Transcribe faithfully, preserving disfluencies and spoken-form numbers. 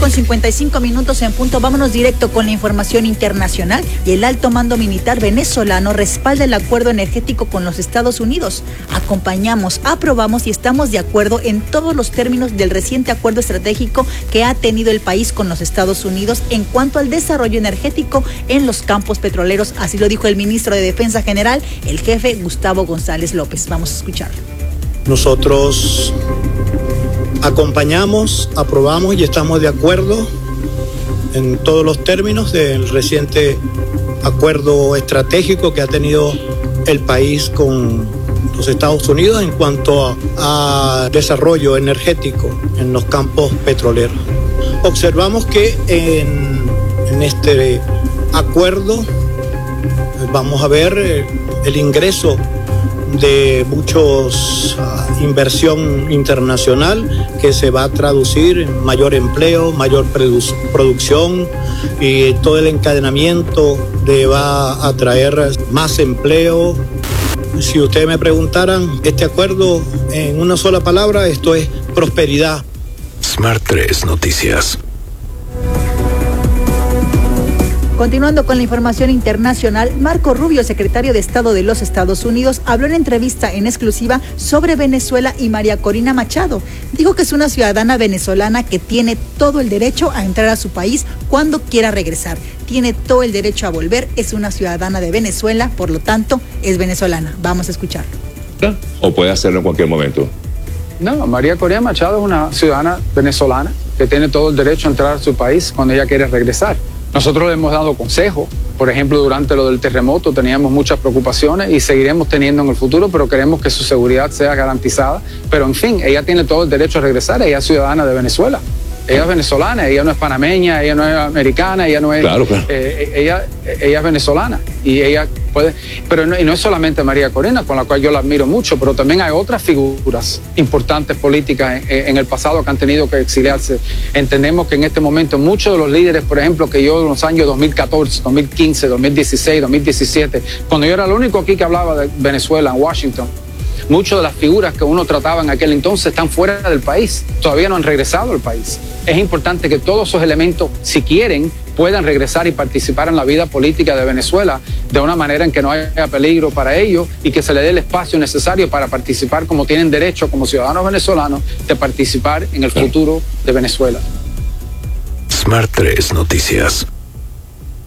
con cincuenta y cinco minutos en punto. Vámonos directo con la información internacional. Y el alto mando militar venezolano respalda el acuerdo energético con los Estados Unidos. Acompañamos, aprobamos y estamos de acuerdo en todos los términos del reciente acuerdo estratégico que ha tenido el país con los Estados Unidos en cuanto al desarrollo energético en los campos petroleros. Así lo dijo el ministro de Defensa General, el jefe Gustavo González López. Vamos a escucharlo. Nosotros acompañamos, aprobamos y estamos de acuerdo en todos los términos del reciente acuerdo estratégico que ha tenido el país con los Estados Unidos en cuanto a, a desarrollo energético en los campos petroleros. Observamos que en, en este acuerdo vamos a ver el, el ingreso de muchos uh, inversión internacional que se va a traducir en mayor empleo, mayor produ- producción y todo el encadenamiento de va a traer más empleo. Si ustedes me preguntaran, este acuerdo en una sola palabra, esto es prosperidad. Smart tres Noticias. Continuando con la información internacional, Marco Rubio, secretario de Estado de los Estados Unidos, habló en entrevista en exclusiva sobre Venezuela y María Corina Machado. Dijo que es una ciudadana venezolana que tiene todo el derecho a entrar a su país cuando quiera regresar. Tiene todo el derecho a volver, es una ciudadana de Venezuela, por lo tanto, es venezolana. Vamos a escucharlo. ¿O puede hacerlo en cualquier momento? No, María Corina Machado es una ciudadana venezolana que tiene todo el derecho a entrar a su país cuando ella quiere regresar. Nosotros le hemos dado consejo, por ejemplo, durante lo del terremoto teníamos muchas preocupaciones y seguiremos teniendo en el futuro, pero queremos que su seguridad sea garantizada. Pero en fin, ella tiene todo el derecho a regresar, ella es ciudadana de Venezuela. Ella es venezolana, ella no es panameña, ella no es americana, ella no es... Claro, claro. Eh, ella, ella es venezolana y ella puede... Pero no, y no es solamente María Corina, con la cual yo la admiro mucho, pero también hay otras figuras importantes políticas en, en el pasado que han tenido que exiliarse. Entendemos que en este momento muchos de los líderes, por ejemplo, que yo en los años dos mil catorce, dos mil quince, dos mil dieciséis, dos mil diecisiete, cuando yo era el único aquí que hablaba de Venezuela en Washington, muchas de las figuras que uno trataba en aquel entonces están fuera del país, todavía no han regresado al país. Es importante que todos esos elementos, si quieren, puedan regresar y participar en la vida política de Venezuela de una manera en que no haya peligro para ellos y que se les dé el espacio necesario para participar como tienen derecho como ciudadanos venezolanos de participar en el futuro de Venezuela. Smart tres Noticias.